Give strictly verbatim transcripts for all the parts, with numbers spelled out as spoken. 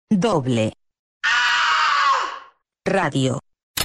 Doble Radio.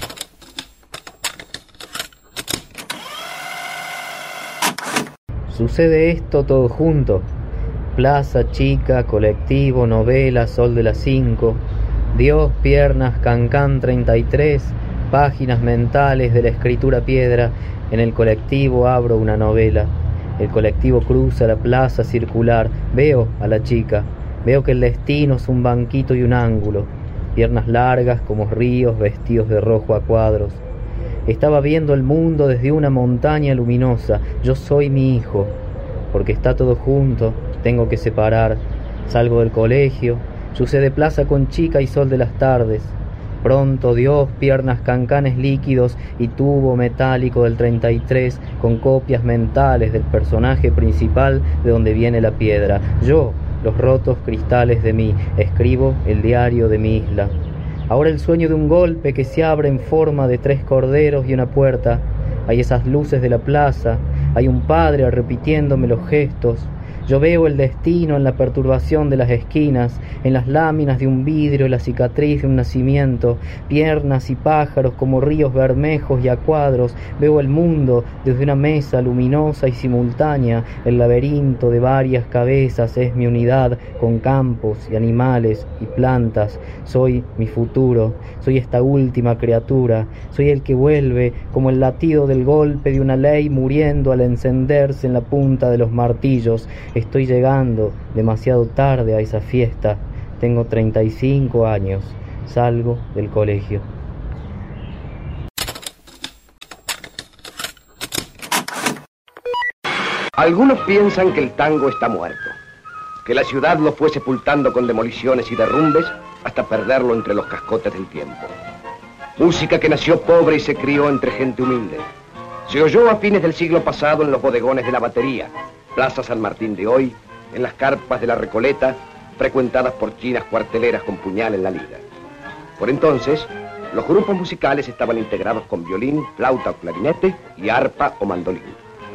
Sucede esto todo junto. Plaza, chica, colectivo, novela, sol de las cinco. Dios, piernas, cancán treinta y tres. Páginas mentales de la escritura piedra. En el colectivo abro una novela. El colectivo cruza la plaza circular. Veo a la chica. Veo que el destino es un banquito y un ángulo. Piernas largas como ríos vestidos de rojo a cuadros. Estaba viendo el mundo desde una montaña luminosa. Yo soy mi hijo. Porque está todo junto, tengo que separar. Salgo del colegio. Sucede plaza con chica y sol de las tardes. Pronto Dios, piernas, cancanes líquidos y tubo metálico del treinta y tres con copias mentales del personaje principal de donde viene la piedra. Yo, los rotos cristales de mí, escribo el diario de mi isla. Ahora el sueño de un golpe que se abre en forma de tres corderos y una puerta. Hay esas luces de la plaza, hay un padre repitiéndome los gestos. Yo veo el destino en la perturbación de las esquinas, en las láminas de un vidrio, la cicatriz de un nacimiento, piernas y pájaros como ríos bermejos y a cuadros. Veo el mundo desde una mesa luminosa y simultánea. El laberinto de varias cabezas es mi unidad, con campos y animales y plantas. Soy mi futuro, soy esta última criatura, soy el que vuelve como el latido del golpe de una ley muriendo al encenderse en la punta de los martillos. Estoy llegando demasiado tarde a esa fiesta. Tengo treinta y cinco años. Salgo del colegio. Algunos piensan que el tango está muerto, que la ciudad lo fue sepultando con demoliciones y derrumbes hasta perderlo entre los cascotes del tiempo. Música que nació pobre y se crió entre gente humilde. Se oyó a fines del siglo pasado en los bodegones de la Batería, Plaza San Martín de hoy, en las carpas de la Recoleta, frecuentadas por chinas cuarteleras con puñal en la liga. Por entonces, los grupos musicales estaban integrados con violín, flauta o clarinete y arpa o mandolín.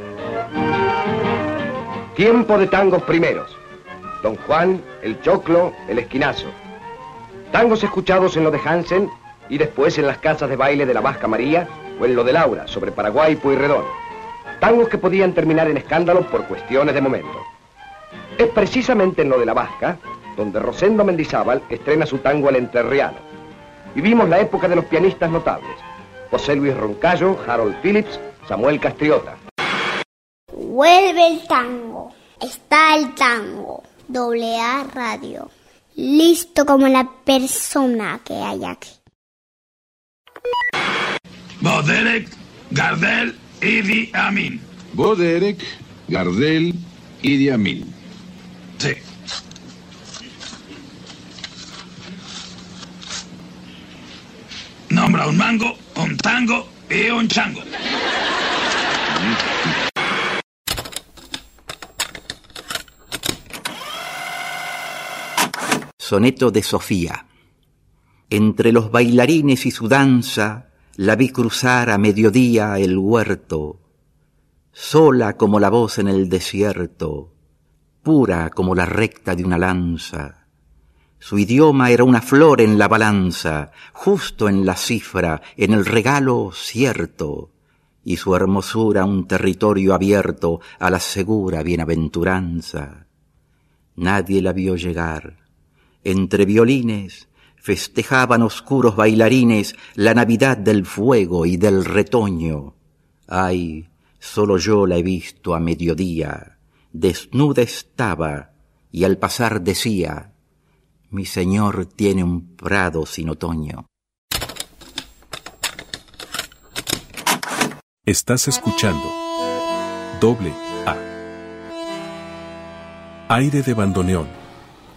Tiempo de tangos primeros. Don Juan, el Choclo, el Esquinazo. Tangos escuchados en lo de Hansen y después en las casas de baile de la Vasca María o en lo de Laura, sobre Paraguay y Pueyrredón. Tangos que podían terminar en escándalo por cuestiones de momento. Es precisamente en lo de la Vasca donde Rosendo Mendizábal estrena su tango al entrerriano. Vivimos la época de los pianistas notables: José Luis Roncayo, Harold Phillips, Samuel Castriota. Vuelve el tango, está el tango, Doble A Radio, listo como la persona que hay aquí. Boderek, Gardel, Idi Amin. Boderek, Gardel, Idi Amin. Sí. Nombra un mango, un tango y un chango. Soneto de Sofía. Entre los bailarines y su danza la vi cruzar a mediodía el huerto, sola como la voz en el desierto, pura como la recta de una lanza. Su idioma era una flor en la balanza, justo en la cifra, en el regalo cierto, y su hermosura un territorio abierto a la segura bienaventuranza. Nadie la vio llegar. Entre violines festejaban oscuros bailarines la Navidad del fuego y del retoño. Ay, solo yo la he visto a mediodía. Desnuda estaba y al pasar decía: mi señor tiene un prado sin otoño. Estás escuchando Doble A. Aire de bandoneón.